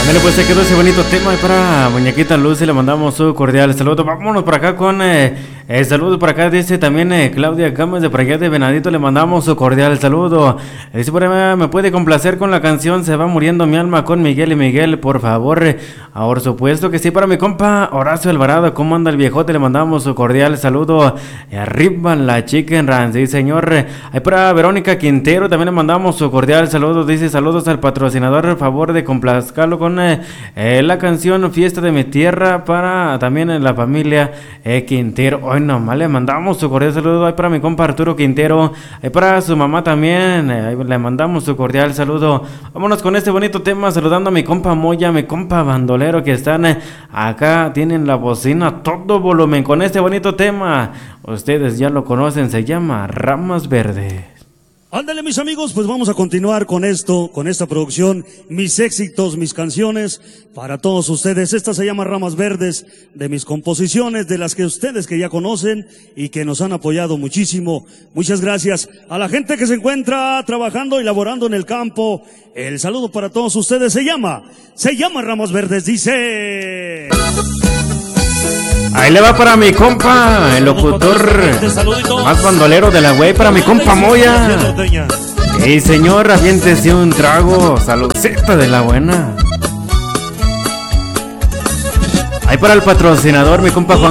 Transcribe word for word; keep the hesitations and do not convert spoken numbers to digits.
Ándale, pues se quedó ese bonito tema y para Muñequita Lucy le mandamos un cordial saludo. Vámonos por acá con eh, el saludo por acá, dice también eh, Claudia Gámez de por allá de Venadito, le mandamos su cordial saludo. Dice por ahí, me puede complacer con la canción Se va muriendo mi alma con Miguel y Miguel, por favor. Eh, por supuesto que sí, para mi compa Horacio Alvarado, ¿cómo anda el viejote? Le mandamos su cordial saludo. Y arriba la Chicken Ranch, sí señor. Ahí para Verónica Quintero también le mandamos su cordial saludo. Dice saludos al patrocinador, por favor de complazcarlo con eh, eh, la canción Fiesta de mi Tierra para también en la familia eh, Quintero. Hoy nomás le mandamos su cordial saludo. Ahí para mi compa Arturo Quintero, ahí para su mamá también, eh, ahí le mandamos su cordial saludo. Vámonos con este bonito tema, saludando a mi compa Moya, mi compa bandolero que están eh, acá, tienen la bocina a todo volumen con este bonito tema. Ustedes ya lo conocen, se llama Ramas Verdes. Ándale, mis amigos, pues vamos a continuar con esto, con esta producción, mis éxitos, mis canciones, para todos ustedes. Esta se llama Ramas Verdes, de mis composiciones, de las que ustedes que ya conocen y que nos han apoyado muchísimo. Muchas gracias a la gente que se encuentra trabajando y laborando en el campo. El saludo para todos ustedes se llama, se llama Ramas Verdes, dice... Ahí le va para mi compa, el locutor más bandolero de la güey, para mi compa Moya. Ey señor, aviéntese un trago, saludcita de la buena. Ahí para el patrocinador, mi compa Juan